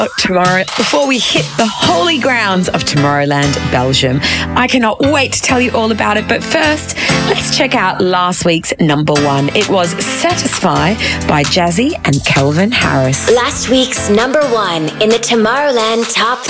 before we hit the holy grounds of Tomorrowland, Belgium. I cannot wait to tell you all about it. But first, let's check out last week's number one. It was Satisfy by Jazzy and Calvin Harris. Last week's number one in the Tomorrowland Top